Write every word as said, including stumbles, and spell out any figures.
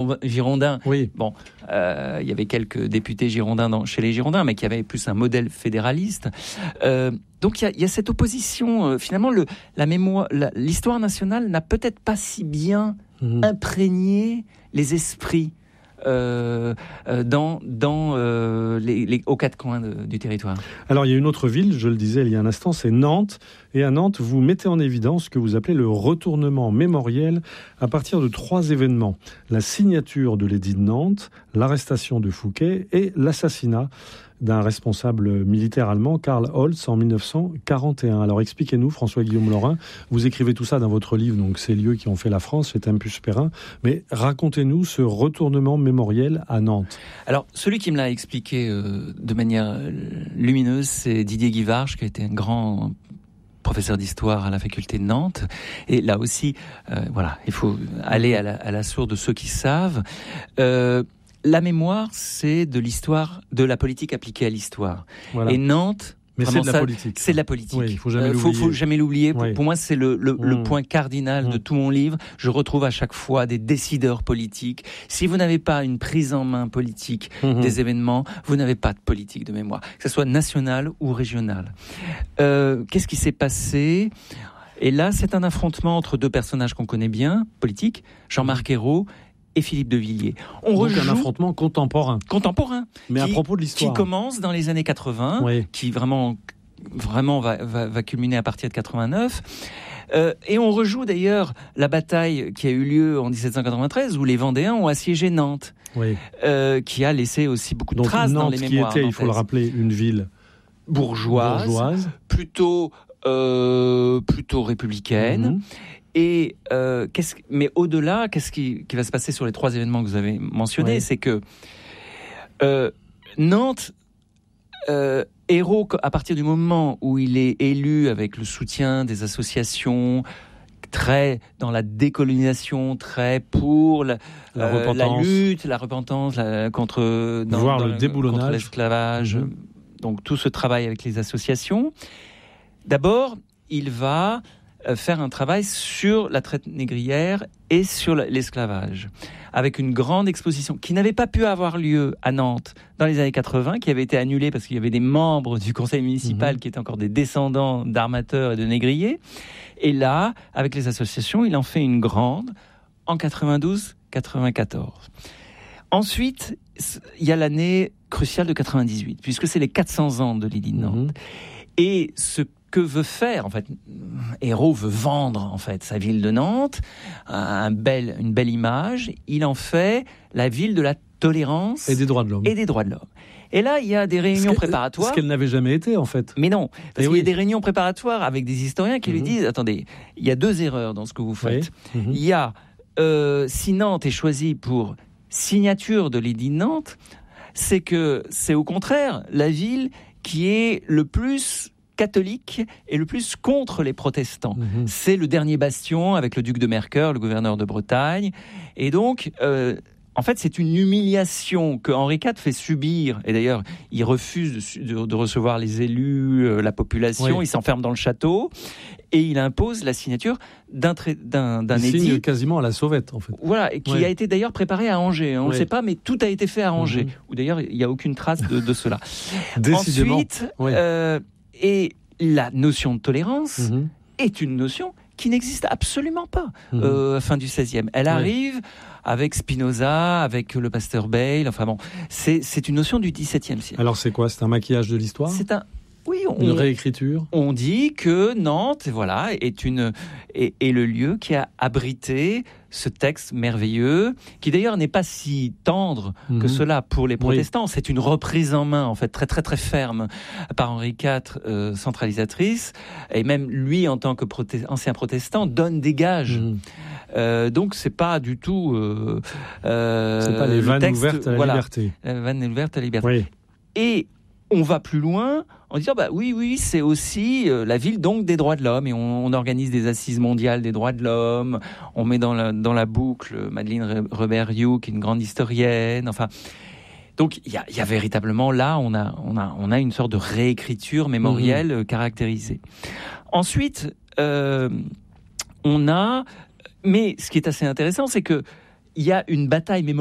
Girondins. Oui. Bon, euh, il y avait quelques députés girondins dans, chez les Girondins, mais qui avaient plus un modèle fédéraliste. Euh, donc il y a, y a cette opposition. Euh, finalement, le, la mémoire, la, l'histoire nationale n'a peut-être pas si bien mmh. imprégné les esprits. Euh, euh, dans, dans euh, les, les, aux quatre coins de, du territoire. Alors il y a une autre ville, je le disais il y a un instant, c'est Nantes. Et à Nantes, vous mettez en évidence ce que vous appelez le retournement mémoriel à partir de trois événements. La signature de l'édit de Nantes, l'arrestation de Fouquet et l'assassinat d'un responsable militaire allemand, Karl Holz, en dix-neuf cent quarante et un. Alors expliquez-nous, François-Guillaume Laurin, vous écrivez tout ça dans votre livre, donc ces lieux qui ont fait la France, chez Tempus Perrin, mais racontez-nous ce retournement mémoriel à Nantes. Alors, celui qui me l'a expliqué euh, de manière lumineuse, c'est Didier Guivarch, qui a été un grand professeur d'histoire à la faculté de Nantes. Et là aussi, euh, voilà, il faut aller à la, à la source de ceux qui savent. Euh, La mémoire, c'est de l'histoire, de la politique appliquée à l'histoire. Voilà. Et Nantes, mais c'est de la ça, politique. C'est de la politique. Oui, il faut jamais euh, l'oublier. Faut, faut jamais l'oublier. Pour, oui. pour moi, c'est le, le, mmh. le point cardinal mmh. de tout mon livre. Je retrouve à chaque fois des décideurs politiques. Si vous n'avez pas une prise en main politique mmh. des événements, vous n'avez pas de politique de mémoire, que ce soit nationale ou régionale. Euh, qu'est-ce qui s'est passé ? Et là, c'est un affrontement entre deux personnages qu'on connaît bien, politiques, Jean-Marc Ayrault et Philippe de Villiers. On Donc rejoue un affrontement contemporain. Contemporain. Mais qui, à propos de l'histoire. Qui commence dans les années quatre-vingts, oui. qui vraiment, vraiment va, va, va culminer à partir de quatre-vingt-neuf. Euh, et on rejoue d'ailleurs la bataille qui a eu lieu en dix-sept cent quatre-vingt-treize où les Vendéens ont assiégé Nantes, oui. euh, qui a laissé aussi beaucoup de Donc, traces Nantes, dans les mémoires. Qui était, il faut le rappeler, une ville bourgeoise, bourgeoise. plutôt, euh, plutôt républicaine. Mm-hmm. Et euh, qu'est-ce, mais au-delà, qu'est-ce qui, qui va se passer sur les trois événements que vous avez mentionnés, oui. c'est que euh, Nantes, euh, Ayrault, à partir du moment où il est élu avec le soutien des associations, très dans la décolonisation, très pour la, la, euh, la lutte, la repentance la, contre, dans, Voir dans, le déboulonnage, contre l'esclavage, mmh. donc tout ce travail avec les associations. D'abord, il va faire un travail sur la traite négrière et sur l'esclavage, avec une grande exposition qui n'avait pas pu avoir lieu à Nantes dans les années quatre-vingts, qui avait été annulée parce qu'il y avait des membres du conseil municipal mmh. qui étaient encore des descendants d'armateurs et de négriers. Et là, avec les associations, il en fait une grande en quatre-vingt-douze quatre-vingt-quatorze. Ensuite, il y a l'année cruciale de quatre-vingt-dix-huit, puisque c'est les quatre cents ans de l'édit de Nantes. Mmh. Et ce que veut faire, en fait, Ayrault veut vendre, en fait, sa ville de Nantes, un bel, une belle image. Il en fait la ville de la tolérance et des droits de l'homme. Et des droits de l'homme. Et là, il y a des réunions ce préparatoires. Ce qu'elle n'avait jamais été, en fait. Mais non, parce et qu'il oui. y a des réunions préparatoires avec des historiens qui mmh. lui disent, attendez, il y a deux erreurs dans ce que vous faites. Oui. Mmh. Il y a, euh, si Nantes est choisie pour signature de l'édit de Nantes, c'est que c'est au contraire la ville qui est le plus catholique et le plus contre les protestants. Mmh. C'est le dernier bastion avec le duc de Mercœur, le gouverneur de Bretagne. Et donc, euh, en fait, c'est une humiliation que Henri quatre fait subir. Et d'ailleurs, il refuse de, de, de recevoir les élus, euh, la population. Oui. Il s'enferme dans le château et il impose la signature d'un, tra- d'un, d'un il édit. Signe quasiment à la sauvette, en fait. Voilà, et qui oui. a été d'ailleurs préparé à Angers. On ne oui. sait pas, mais tout a été fait à Angers. Mmh. Où d'ailleurs, il n'y a aucune trace de, de cela. Décidément. Ensuite, oui. euh, et la notion de tolérance mmh. est une notion qui n'existe absolument pas mmh. euh, fin du seizième. Elle oui. arrive avec Spinoza, avec le pasteur Bayle. Enfin bon, c'est, c'est une notion du dix-septième siècle. Alors c'est quoi ? C'est un maquillage de l'histoire ? C'est un... Oui, on, une réécriture. On dit que Nantes, voilà, est une est, est le lieu qui a abrité ce texte merveilleux, qui d'ailleurs n'est pas si tendre mmh. que cela pour les protestants. Oui. C'est une reprise en main, en fait, très très très ferme par Henri quatre, euh, centralisatrice, et même lui, en tant que proté- ancien protestant, donne des gages. Mmh. Euh, donc c'est pas du tout. Euh, euh, c'est pas les vannes texte, ouvertes à la voilà, liberté. Les vannes ouvertes à la liberté. Oui. Et on va plus loin en disant bah oui oui c'est aussi euh, la ville donc des droits de l'homme et on, on organise des assises mondiales des droits de l'homme. On met dans la dans la boucle Madeleine Rebert-Hughes qui est une grande historienne. Enfin donc il y a il y a véritablement là on a on a on a une sorte de réécriture mémorielle mmh. caractérisée. Ensuite euh, on a mais ce qui est assez intéressant c'est que il y a une bataille mémorielle